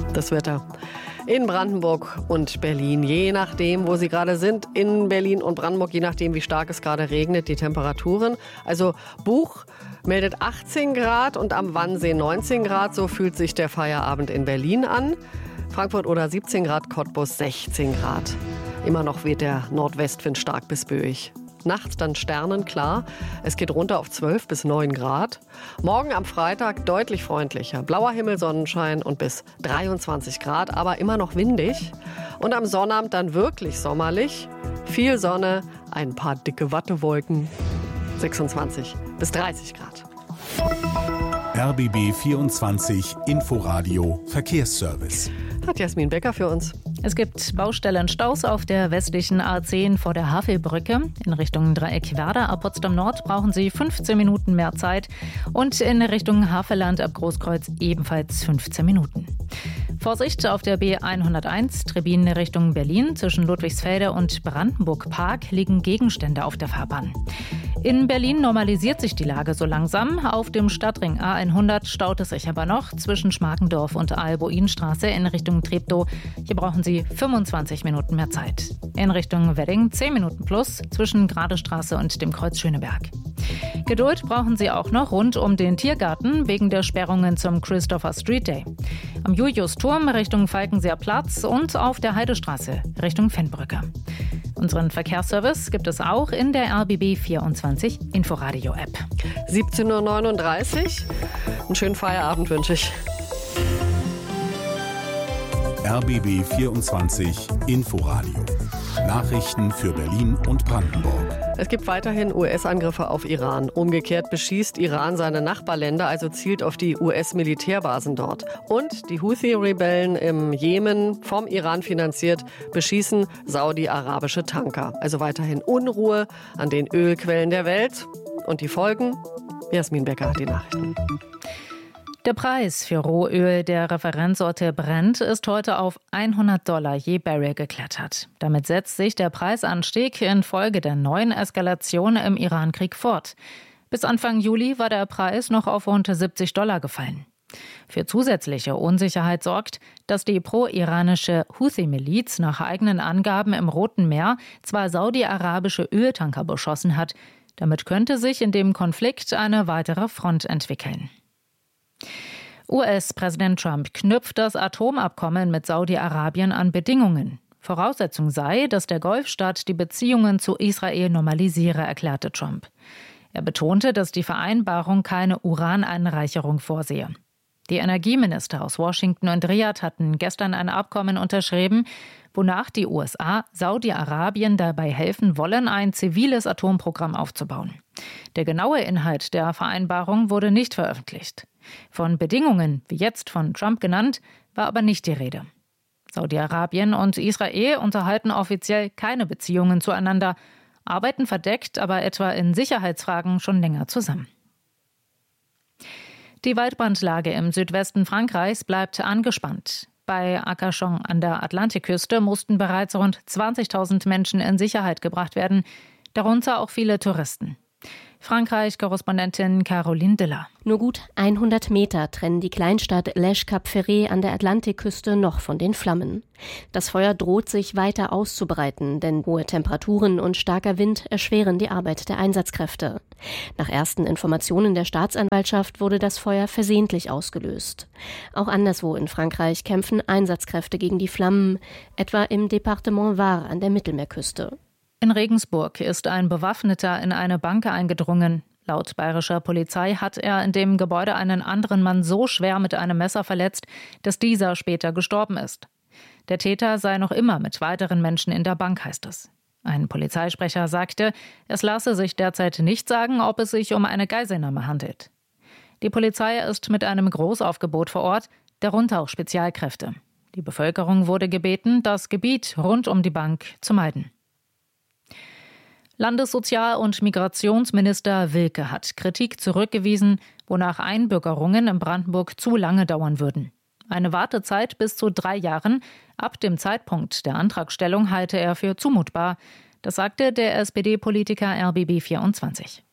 Das Wetter in Brandenburg und Berlin, je nachdem, wo Sie gerade sind. In Berlin und Brandenburg, je nachdem, wie stark es gerade regnet, die Temperaturen. Also Buch meldet 18 Grad und am Wannsee 19 Grad. So fühlt sich der Feierabend in Berlin an. Frankfurt oder 17 Grad, Cottbus 16 Grad. Immer noch weht der Nordwestwind stark bis böig. Nachts dann sternenklar. Es geht runter auf 12 bis 9 Grad. Morgen am Freitag deutlich freundlicher. Blauer Himmel, Sonnenschein und bis 23 Grad, aber immer noch windig. Und am Sonnabend dann wirklich sommerlich. Viel Sonne, ein paar dicke Wattewolken. 26 bis 30 Grad. RBB 24 Inforadio Verkehrsservice. Hat Jasmin Becker für uns. Es gibt Baustellenstaus auf der westlichen A10 vor der Havelbrücke. In Richtung Dreieck Werder ab Potsdam Nord brauchen Sie 15 Minuten mehr Zeit. Und in Richtung Havelland ab Großkreuz ebenfalls 15 Minuten. Vorsicht auf der B101 Trebin Richtung Berlin. Zwischen Ludwigsfelde und Brandenburg Park liegen Gegenstände auf der Fahrbahn. In Berlin normalisiert sich die Lage so langsam. Auf dem Stadtring A100 staut es sich aber noch zwischen Schmarkendorf und Alboinstraße in Richtung Treptow. Hier brauchen Sie 25 Minuten mehr Zeit. In Richtung Wedding 10 Minuten plus zwischen Gradestraße und dem Kreuz Schöneberg. Geduld brauchen Sie auch noch rund um den Tiergarten wegen der Sperrungen zum Christopher Street Day. Am Juliusturm Richtung Falkenseer Platz und auf der Heidestraße Richtung Fennbrücke. Unseren Verkehrsservice gibt es auch in der RBB 24 Inforadio App. 17:39 Uhr. Einen schönen Feierabend wünsche ich. RBB 24 Inforadio. Nachrichten für Berlin und Brandenburg. Es gibt weiterhin US-Angriffe auf Iran. Umgekehrt beschießt Iran seine Nachbarländer, also zielt auf die US-Militärbasen dort. Und die Houthi-Rebellen im Jemen, vom Iran finanziert, beschießen saudi-arabische Tanker. Also weiterhin Unruhe an den Ölquellen der Welt. Und die Folgen? Jasmin Becker hat die Nachrichten. Der Preis für Rohöl der Referenzsorte Brent ist heute auf $100 je Barrel geklettert. Damit setzt sich der Preisanstieg infolge der neuen Eskalation im Iran-Krieg fort. Bis Anfang Juli war der Preis noch auf rund $70 gefallen. Für zusätzliche Unsicherheit sorgt, dass die pro-iranische Houthi-Miliz nach eigenen Angaben im Roten Meer zwei saudi-arabische Öltanker beschossen hat. Damit könnte sich in dem Konflikt eine weitere Front entwickeln. US-Präsident Trump knüpft das Atomabkommen mit Saudi-Arabien an Bedingungen. Voraussetzung sei, dass der Golfstaat die Beziehungen zu Israel normalisiere, erklärte Trump. Er betonte, dass die Vereinbarung keine Uraneinreicherung vorsehe. Die Energieminister aus Washington und Riad hatten gestern ein Abkommen unterschrieben, wonach die USA Saudi-Arabien dabei helfen wollen, ein ziviles Atomprogramm aufzubauen. Der genaue Inhalt der Vereinbarung wurde nicht veröffentlicht. Von Bedingungen, wie jetzt von Trump genannt, war aber nicht die Rede. Saudi-Arabien und Israel unterhalten offiziell keine Beziehungen zueinander, arbeiten verdeckt, aber etwa in Sicherheitsfragen schon länger zusammen. Die Waldbrandlage im Südwesten Frankreichs bleibt angespannt. Bei Arcachon an der Atlantikküste mussten bereits rund 20.000 Menschen in Sicherheit gebracht werden, darunter auch viele Touristen. Frankreich-Korrespondentin Caroline Diller. Nur gut 100 Meter trennen die Kleinstadt Lèche-Cap-Ferré an der Atlantikküste noch von den Flammen. Das Feuer droht sich weiter auszubreiten, denn hohe Temperaturen und starker Wind erschweren die Arbeit der Einsatzkräfte. Nach ersten Informationen der Staatsanwaltschaft wurde das Feuer versehentlich ausgelöst. Auch anderswo in Frankreich kämpfen Einsatzkräfte gegen die Flammen, etwa im Departement Var an der Mittelmeerküste. In Regensburg ist ein Bewaffneter in eine Bank eingedrungen. Laut bayerischer Polizei hat er in dem Gebäude einen anderen Mann so schwer mit einem Messer verletzt, dass dieser später gestorben ist. Der Täter sei noch immer mit weiteren Menschen in der Bank, heißt es. Ein Polizeisprecher sagte, es lasse sich derzeit nicht sagen, ob es sich um eine Geiselnahme handelt. Die Polizei ist mit einem Großaufgebot vor Ort, darunter auch Spezialkräfte. Die Bevölkerung wurde gebeten, das Gebiet rund um die Bank zu meiden. Landessozial- und Migrationsminister Wilke hat Kritik zurückgewiesen, wonach Einbürgerungen in Brandenburg zu lange dauern würden. Eine Wartezeit bis zu 3 Jahren ab dem Zeitpunkt der Antragstellung halte er für zumutbar. Das sagte der SPD-Politiker RBB 24.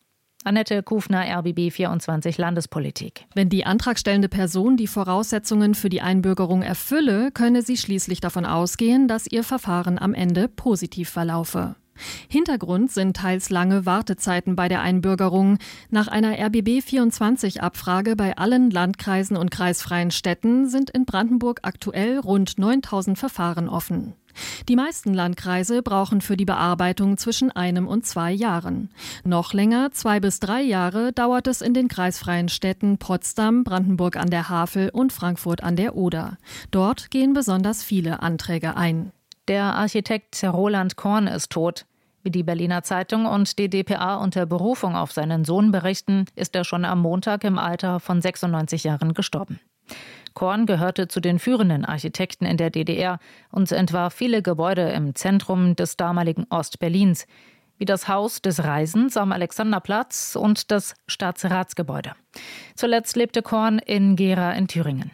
Annette Kufner, RBB 24 Landespolitik. Wenn die antragstellende Person die Voraussetzungen für die Einbürgerung erfülle, könne sie schließlich davon ausgehen, dass ihr Verfahren am Ende positiv verlaufe. Hintergrund sind teils lange Wartezeiten bei der Einbürgerung. Nach einer RBB24-Abfrage bei allen Landkreisen und kreisfreien Städten sind in Brandenburg aktuell rund 9.000 Verfahren offen. Die meisten Landkreise brauchen für die Bearbeitung zwischen 1 und 2 Jahren. Noch länger, 2 bis 3 Jahre, dauert es in den kreisfreien Städten Potsdam, Brandenburg an der Havel und Frankfurt an der Oder. Dort gehen besonders viele Anträge ein. Der Architekt Roland Korn ist tot. Wie die Berliner Zeitung und die dpa unter Berufung auf seinen Sohn berichten, ist er schon am Montag im Alter von 96 Jahren gestorben. Korn gehörte zu den führenden Architekten in der DDR und entwarf viele Gebäude im Zentrum des damaligen Ostberlins, wie das Haus des Reisens am Alexanderplatz und das Staatsratsgebäude. Zuletzt lebte Korn in Gera in Thüringen.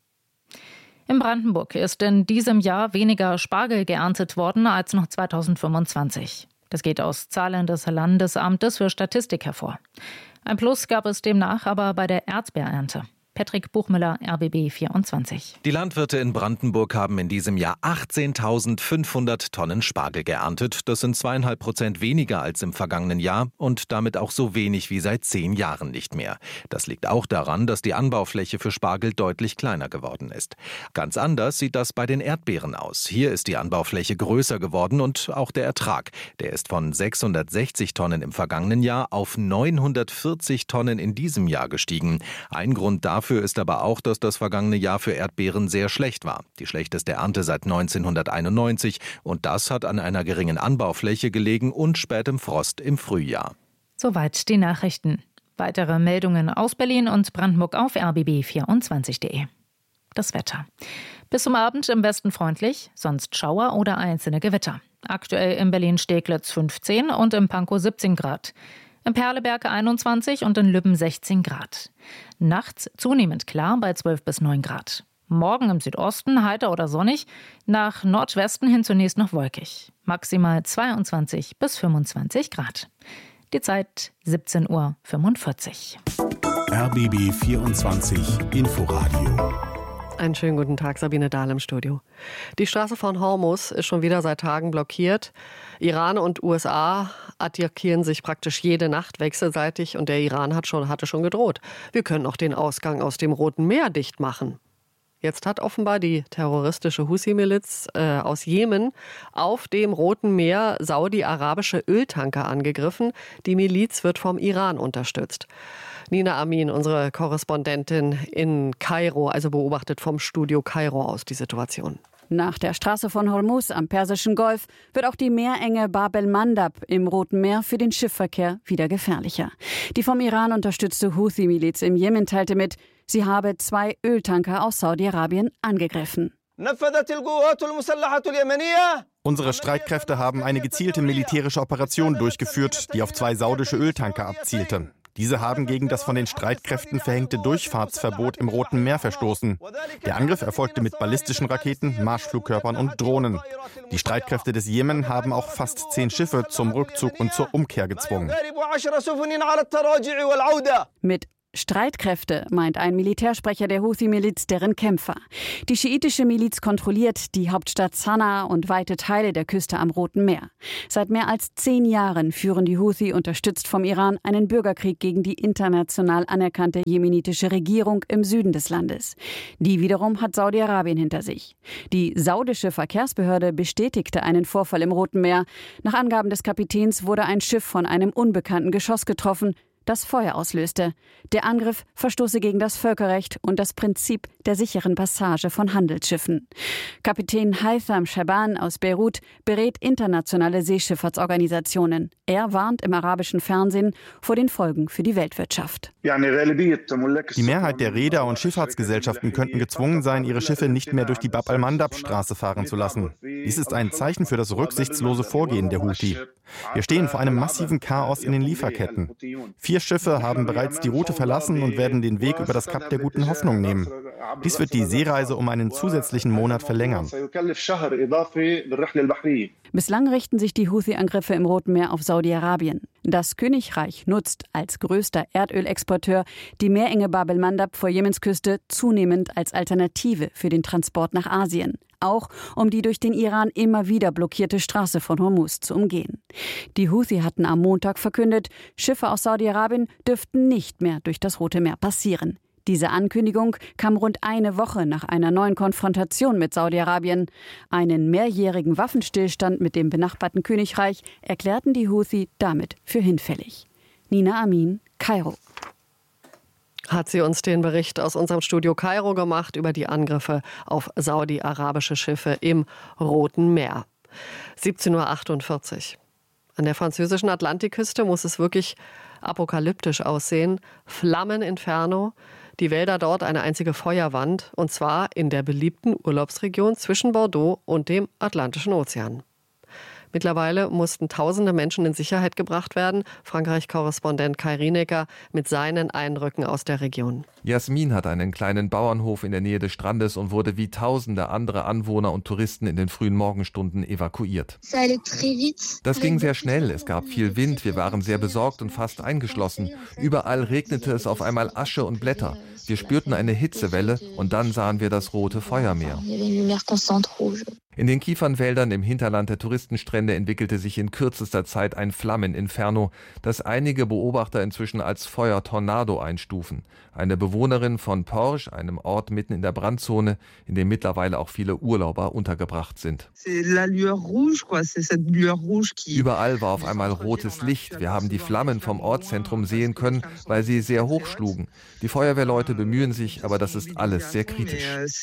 In Brandenburg ist in diesem Jahr weniger Spargel geerntet worden als noch 2025. Das geht aus Zahlen des Landesamtes für Statistik hervor. Ein Plus gab es demnach aber bei der Erdbeerernte. Patrick Buchmüller, RBB 24. Die Landwirte in Brandenburg haben in diesem Jahr 18.500 Tonnen Spargel geerntet. Das sind 2,5% weniger als im vergangenen Jahr und damit auch so wenig wie seit 10 Jahren nicht mehr. Das liegt auch daran, dass die Anbaufläche für Spargel deutlich kleiner geworden ist. Ganz anders sieht das bei den Erdbeeren aus. Hier ist die Anbaufläche größer geworden und auch der Ertrag. Der ist von 660 Tonnen im vergangenen Jahr auf 940 Tonnen in diesem Jahr gestiegen. Ein Grund dafür ist aber auch, dass das vergangene Jahr für Erdbeeren sehr schlecht war. Die schlechteste Ernte seit 1991. Und das hat an einer geringen Anbaufläche gelegen und spätem Frost im Frühjahr. Soweit die Nachrichten. Weitere Meldungen aus Berlin und Brandenburg auf rbb24.de. Das Wetter. Bis zum Abend im Westen freundlich, sonst Schauer oder einzelne Gewitter. Aktuell in Berlin-Steglitz 15 und im Pankow 17 Grad. In Perleberg 21 und in Lübben 16 Grad. Nachts zunehmend klar bei 12 bis 9 Grad. Morgen im Südosten heiter oder sonnig, nach Nordwesten hin zunächst noch wolkig. Maximal 22 bis 25 Grad. Die Zeit 17:45 Uhr. RBB 24 Inforadio. Einen schönen guten Tag, Sabine Dahl im Studio. Die Straße von Hormuz ist schon wieder seit Tagen blockiert. Iran und USA attackieren sich praktisch jede Nacht wechselseitig und der Iran hatte schon gedroht. Wir können auch den Ausgang aus dem Roten Meer dicht machen. Jetzt hat offenbar die terroristische Houthi-Miliz aus Jemen auf dem Roten Meer saudi-arabische Öltanker angegriffen. Die Miliz wird vom Iran unterstützt. Nina Amin, unsere Korrespondentin in Kairo, also beobachtet vom Studio Kairo aus die Situation. Nach der Straße von Hormuz am Persischen Golf wird auch die Meerenge Bab el-Mandab im Roten Meer für den Schiffsverkehr wieder gefährlicher. Die vom Iran unterstützte Houthi-Miliz im Jemen teilte mit, sie habe 2 Öltanker aus Saudi-Arabien angegriffen. Unsere Streitkräfte haben eine gezielte militärische Operation durchgeführt, die auf 2 saudische Öltanker abzielte. Diese haben gegen das von den Streitkräften verhängte Durchfahrtsverbot im Roten Meer verstoßen. Der Angriff erfolgte mit ballistischen Raketen, Marschflugkörpern und Drohnen. Die Streitkräfte des Jemen haben auch fast 10 Schiffe zum Rückzug und zur Umkehr gezwungen. Mit Streitkräfte meint ein Militärsprecher der Houthi-Miliz deren Kämpfer. Die schiitische Miliz kontrolliert die Hauptstadt Sanaa und weite Teile der Küste am Roten Meer. Seit mehr als 10 Jahren führen die Houthi, unterstützt vom Iran, einen Bürgerkrieg gegen die international anerkannte jemenitische Regierung im Süden des Landes. Die wiederum hat Saudi-Arabien hinter sich. Die saudische Verkehrsbehörde bestätigte einen Vorfall im Roten Meer. Nach Angaben des Kapitäns wurde ein Schiff von einem unbekannten Geschoss getroffen, das Feuer auslöste. Der Angriff verstoße gegen das Völkerrecht und das Prinzip der sicheren Passage von Handelsschiffen. Kapitän Haitham Shaban aus Beirut berät internationale Seeschifffahrtsorganisationen. Er warnt im arabischen Fernsehen vor den Folgen für die Weltwirtschaft. Die Mehrheit der Reeder und Schifffahrtsgesellschaften könnten gezwungen sein, ihre Schiffe nicht mehr durch die Bab el-Mandab-Straße fahren zu lassen. Dies ist ein Zeichen für das rücksichtslose Vorgehen der Houthi. Wir stehen vor einem massiven Chaos in den Lieferketten. 4 Schiffe haben bereits die Route verlassen und werden den Weg über das Kap der Guten Hoffnung nehmen. Dies wird die Seereise um einen zusätzlichen Monat verlängern. Bislang richten sich die Houthi-Angriffe im Roten Meer auf Saudi-Arabien. Das Königreich nutzt als größter Erdölexporteur die Meerenge Bab el-Mandab vor Jemens Küste zunehmend als Alternative für den Transport nach Asien. Auch um die durch den Iran immer wieder blockierte Straße von Hormuz zu umgehen. Die Houthi hatten am Montag verkündet, Schiffe aus Saudi-Arabien dürften nicht mehr durch das Rote Meer passieren. Diese Ankündigung kam rund eine Woche nach einer neuen Konfrontation mit Saudi-Arabien. Einen mehrjährigen Waffenstillstand mit dem benachbarten Königreich erklärten die Houthi damit für hinfällig. Nina Amin, Kairo. Hat sie uns den Bericht aus unserem Studio Kairo gemacht über die Angriffe auf saudi-arabische Schiffe im Roten Meer. 17:48 Uhr. An der französischen Atlantikküste muss es wirklich apokalyptisch aussehen. Flammeninferno. Die Wälder dort eine einzige Feuerwand, und zwar in der beliebten Urlaubsregion zwischen Bordeaux und dem Atlantischen Ozean. Mittlerweile mussten tausende Menschen in Sicherheit gebracht werden. Frankreich-Korrespondent Kai Rienecker mit seinen Eindrücken aus der Region. Jasmin hat einen kleinen Bauernhof in der Nähe des Strandes und wurde wie tausende andere Anwohner und Touristen in den frühen Morgenstunden evakuiert. Das ging sehr schnell, es gab viel Wind, wir waren sehr besorgt und fast eingeschlossen. Überall regnete es auf einmal Asche und Blätter. Wir spürten eine Hitzewelle und dann sahen wir das rote Feuermeer. In den Kiefernwäldern im Hinterland der Touristenstrände entwickelte sich in kürzester Zeit ein Flammeninferno, das einige Beobachter inzwischen als Feuertornado einstufen. Eine Bewohnerin von Porges, einem Ort mitten in der Brandzone, in dem mittlerweile auch viele Urlauber untergebracht sind. Überall war auf einmal rotes Licht. Wir haben die Flammen vom Ortszentrum sehen können, weil sie sehr hoch schlugen. Die Feuerwehrleute bemühen sich, aber das ist alles sehr kritisch.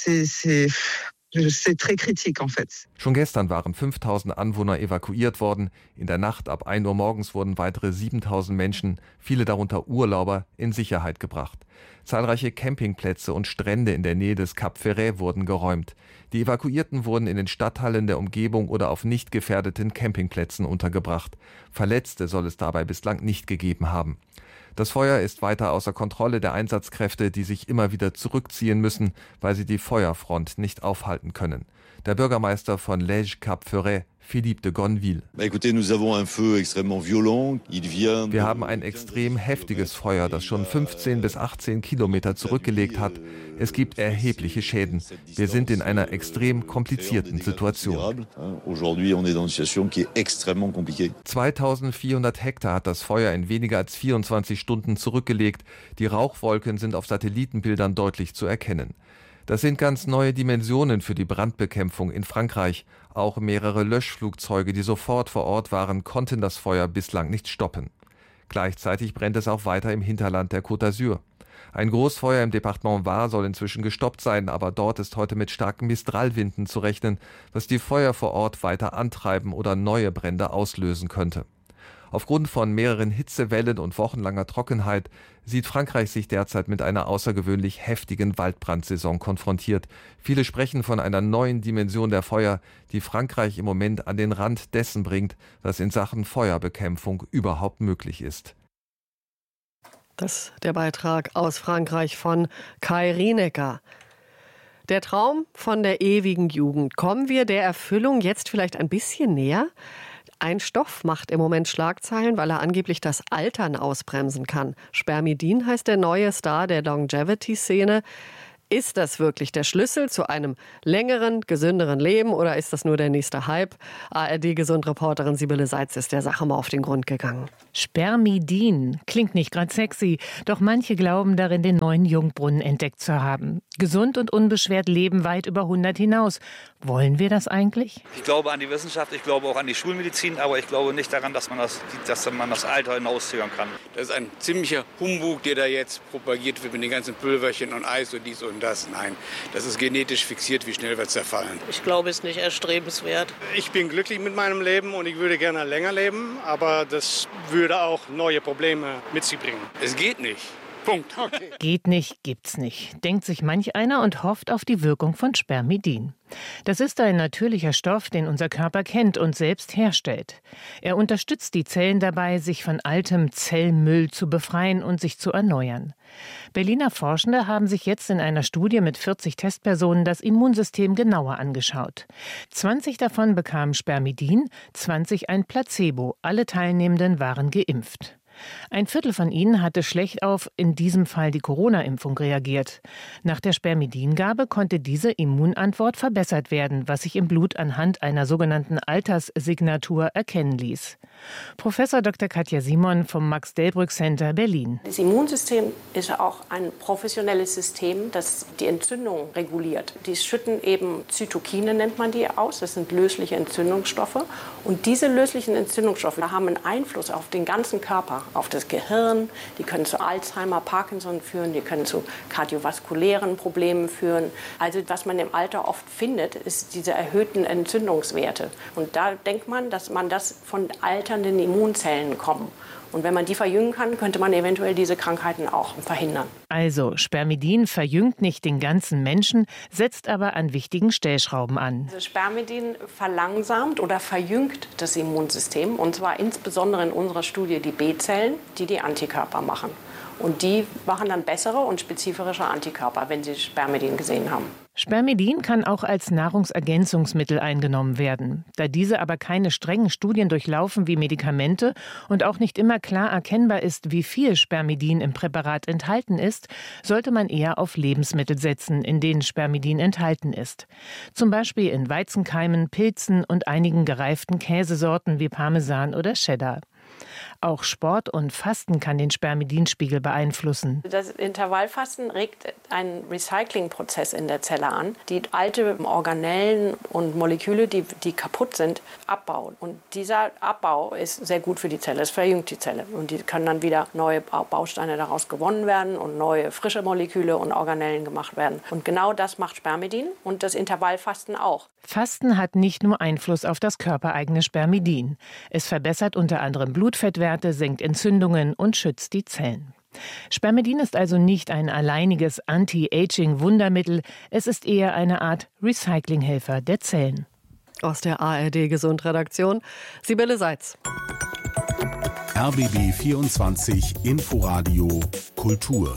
Schon gestern waren 5000 Anwohner evakuiert worden. In der Nacht ab 1 Uhr morgens wurden weitere 7000 Menschen, viele darunter Urlauber, in Sicherheit gebracht. Zahlreiche Campingplätze und Strände in der Nähe des Cap Ferret wurden geräumt. Die Evakuierten wurden in den Stadthallen der Umgebung oder auf nicht gefährdeten Campingplätzen untergebracht. Verletzte soll es dabei bislang nicht gegeben haben. Das Feuer ist weiter außer Kontrolle der Einsatzkräfte, die sich immer wieder zurückziehen müssen, weil sie die Feuerfront nicht aufhalten können. Der Bürgermeister von Lège Cap Ferret, Philippe de Gonville. Wir haben ein extrem heftiges Feuer, das schon 15 bis 18 Kilometer zurückgelegt hat. Es gibt erhebliche Schäden. Wir sind in einer extrem komplizierten Situation. 2400 Hektar hat das Feuer in weniger als 24 Stunden zurückgelegt. Die Rauchwolken sind auf Satellitenbildern deutlich zu erkennen. Das sind ganz neue Dimensionen für die Brandbekämpfung in Frankreich. Auch mehrere Löschflugzeuge, die sofort vor Ort waren, konnten das Feuer bislang nicht stoppen. Gleichzeitig brennt es auch weiter im Hinterland der Côte d'Azur. Ein Großfeuer im Departement Var soll inzwischen gestoppt sein, aber dort ist heute mit starken Mistralwinden zu rechnen, was die Feuer vor Ort weiter antreiben oder neue Brände auslösen könnte. Aufgrund von mehreren Hitzewellen und wochenlanger Trockenheit sieht Frankreich sich derzeit mit einer außergewöhnlich heftigen Waldbrandsaison konfrontiert. Viele sprechen von einer neuen Dimension der Feuer, die Frankreich im Moment an den Rand dessen bringt, was in Sachen Feuerbekämpfung überhaupt möglich ist. Das ist der Beitrag aus Frankreich von Kai Rienecker. Der Traum von der ewigen Jugend. Kommen wir der Erfüllung jetzt vielleicht ein bisschen näher? Ein Stoff macht im Moment Schlagzeilen, weil er angeblich das Altern ausbremsen kann. Spermidin heißt der neue Star der Longevity-Szene. Ist das wirklich der Schlüssel zu einem längeren, gesünderen Leben oder ist das nur der nächste Hype? ARD-Gesundreporterin Sibylle Seitz ist der Sache mal auf den Grund gegangen. Spermidin klingt nicht gerade sexy, doch manche glauben darin, den neuen Jungbrunnen entdeckt zu haben. Gesund und unbeschwert leben weit über 100 hinaus. Wollen wir das eigentlich? Ich glaube an die Wissenschaft, ich glaube auch an die Schulmedizin, aber ich glaube nicht daran, dass man das Alter hinauszögern kann. Das ist ein ziemlicher Humbug, der da jetzt propagiert wird mit den ganzen Pülverchen und Eis und dies und das. Nein, das ist genetisch fixiert, wie schnell wird es zerfallen. Ich glaube, es ist nicht erstrebenswert. Ich bin glücklich mit meinem Leben und ich würde gerne länger leben, aber das würde auch neue Probleme mit sich bringen. Es geht nicht. Punkt. Okay. Geht nicht, gibt's nicht, denkt sich manch einer und hofft auf die Wirkung von Spermidin. Das ist ein natürlicher Stoff, den unser Körper kennt und selbst herstellt. Er unterstützt die Zellen dabei, sich von altem Zellmüll zu befreien und sich zu erneuern. Berliner Forschende haben sich jetzt in einer Studie mit 40 Testpersonen das Immunsystem genauer angeschaut. 20 davon bekamen Spermidin, 20 ein Placebo. Alle Teilnehmenden waren geimpft. Ein Viertel von ihnen hatte schlecht auf, in diesem Fall die Corona-Impfung, reagiert. Nach der Spermidingabe konnte diese Immunantwort verbessert werden, was sich im Blut anhand einer sogenannten Alterssignatur erkennen ließ. Professor Dr. Katja Simon vom Max-Delbrück-Center Berlin. Das Immunsystem ist auch ein professionelles System, das die Entzündung reguliert. Die schütten eben Zytokine, nennt man die, aus. Das sind lösliche Entzündungsstoffe. Und diese löslichen Entzündungsstoffe haben einen Einfluss auf den ganzen Körper, auf das Gehirn. Die können zu Alzheimer, Parkinson führen, die können zu kardiovaskulären Problemen führen. Also was man im Alter oft findet, ist diese erhöhten Entzündungswerte. Und da denkt man, dass man das von alternden Immunzellen kommt. Und wenn man die verjüngen kann, könnte man eventuell diese Krankheiten auch verhindern. Also, Spermidin verjüngt nicht den ganzen Menschen, setzt aber an wichtigen Stellschrauben an. Also Spermidin verlangsamt oder verjüngt das Immunsystem. Und zwar insbesondere in unserer Studie die B-Zellen, die Antikörper machen. Und die machen dann bessere und spezifische Antikörper, wenn sie Spermidin gesehen haben. Spermidin kann auch als Nahrungsergänzungsmittel eingenommen werden. Da diese aber keine strengen Studien durchlaufen wie Medikamente und auch nicht immer klar erkennbar ist, wie viel Spermidin im Präparat enthalten ist, sollte man eher auf Lebensmittel setzen, in denen Spermidin enthalten ist. Zum Beispiel in Weizenkeimen, Pilzen und einigen gereiften Käsesorten wie Parmesan oder Cheddar. Auch Sport und Fasten kann den Spermidinspiegel beeinflussen. Das Intervallfasten regt einen Recyclingprozess in der Zelle an, die alte Organellen und Moleküle, die kaputt sind, abbauen. Und dieser Abbau ist sehr gut für die Zelle. Es verjüngt die Zelle. Und die können dann wieder neue Bausteine daraus gewonnen werden und neue frische Moleküle und Organellen gemacht werden. Und genau das macht Spermidin und das Intervallfasten auch. Fasten hat nicht nur Einfluss auf das körpereigene Spermidin. Es verbessert unter anderem Blutfettwerte, senkt Entzündungen und schützt die Zellen. Spermidin ist also nicht ein alleiniges Anti-Aging-Wundermittel. Es ist eher eine Art Recyclinghelfer der Zellen. Aus der ARD-Gesundredaktion, Sibylle Seitz. RBB 24 Inforadio Kultur.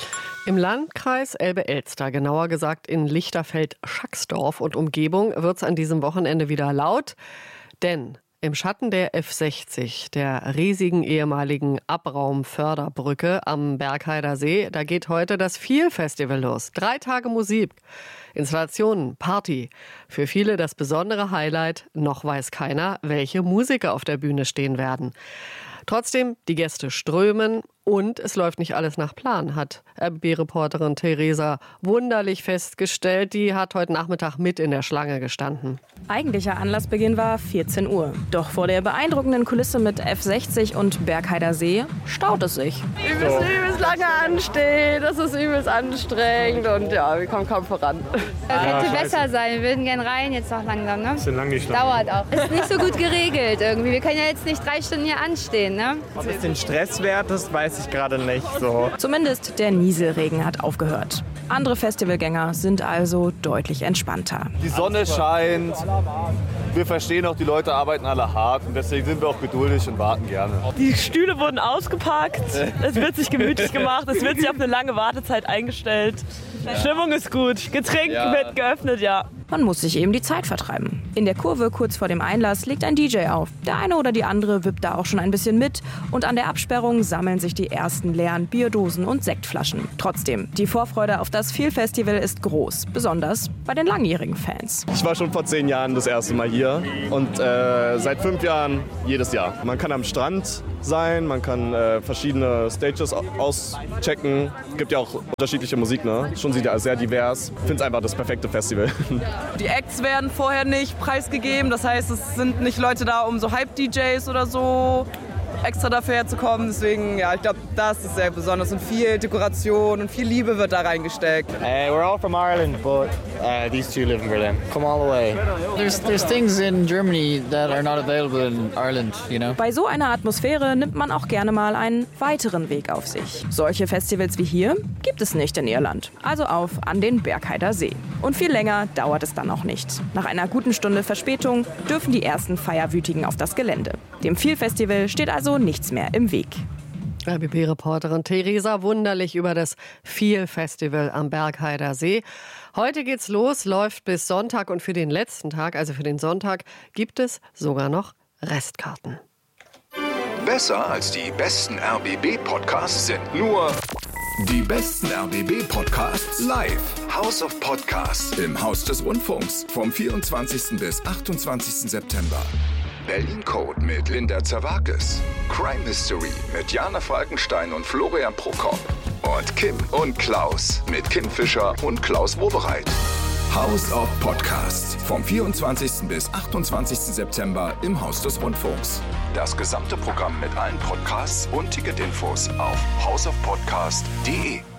Im Landkreis Elbe-Elster, genauer gesagt in Lichterfeld-Schacksdorf und Umgebung, wird es an diesem Wochenende wieder laut, denn im Schatten der F60, der riesigen ehemaligen Abraumförderbrücke am Bergheider See, da geht heute das Feel-Festival los. 3 Tage Musik, Installationen, Party. Für viele das besondere Highlight, noch weiß keiner, welche Musiker auf der Bühne stehen werden. Trotzdem, die Gäste strömen und es läuft nicht alles nach Plan, hat RBB-Reporterin Theresa wunderlich festgestellt. Die hat heute Nachmittag mit in der Schlange gestanden. Eigentlicher Anlassbeginn war 14 Uhr. Doch vor der beeindruckenden Kulisse mit F60 und Bergheider See staut es sich. Übelst lange anstehen, das ist übelst anstrengend und ja, wir kommen kaum voran. Könnte besser sein, wir würden gern rein jetzt noch langsam. Ne? Bisschen lang nicht lang. Dauert auch. Ist nicht so gut geregelt irgendwie. Wir können ja jetzt nicht 3 Stunden hier anstehen. Ne? Ob es den Stress wert ist, weiß ich gerade nicht so. Zumindest der Nieselregen hat aufgehört. Andere Festivalgänger sind also deutlich entspannter. Die Sonne scheint, wir verstehen auch, die Leute arbeiten alle hart und deswegen sind wir auch geduldig und warten gerne. Die Stühle wurden ausgepackt, es wird sich gemütlich gemacht, es wird sich auf eine lange Wartezeit eingestellt. Stimmung ist gut, Getränk wird geöffnet, ja. Man muss sich eben die Zeit vertreiben. In der Kurve kurz vor dem Einlass legt ein DJ auf. Der eine oder die andere wippt da auch schon ein bisschen mit. Und an der Absperrung sammeln sich die ersten leeren Bierdosen und Sektflaschen. Trotzdem, die Vorfreude auf das Feel-Festival ist groß. Besonders bei den langjährigen Fans. Ich war schon vor 10 Jahren das erste Mal hier und seit 5 Jahren jedes Jahr. Man kann am Strand sein, man kann verschiedene Stages auschecken. Es gibt ja auch unterschiedliche Musik, ne? Schon sehr divers. Ich finde es einfach das perfekte Festival. Die Acts werden vorher nicht preisgegeben, das heißt, es sind nicht Leute da um so Hype-DJs oder so. extra dafür herzukommen. Deswegen, ja, ich glaube, das ist sehr besonders und viel Dekoration und viel Liebe wird da reingesteckt. We're all from Ireland, but these two live in Berlin. Come all the way. There's things in Germany that are not available in Ireland, you know. Bei so einer Atmosphäre nimmt man auch gerne mal einen weiteren Weg auf sich. Solche Festivals wie hier gibt es nicht in Irland. Also auf an den Bergheider See. Und viel länger dauert es dann auch nicht. Nach einer guten Stunde Verspätung dürfen die ersten Feierwütigen auf das Gelände. Dem Feel-Festival steht also nichts mehr im Weg. RBB-Reporterin Theresa Wunderlich über das Feel-Festival am Bergheider See. Heute geht's los, läuft bis Sonntag und für den letzten Tag, also für den Sonntag, gibt es sogar noch Restkarten. Besser als die besten RBB-Podcasts sind nur die besten RBB-Podcasts live. House of Podcasts im Haus des Rundfunks vom 24. bis 28. September. Berlin Code mit Linda Zerwakis. Crime Mystery mit Jana Falkenstein und Florian Prokop. Und Kim und Klaus mit Kim Fischer und Klaus Wobereit. House of Podcasts vom 24. bis 28. September im Haus des Rundfunks. Das gesamte Programm mit allen Podcasts und Ticketinfos auf houseofpodcast.de.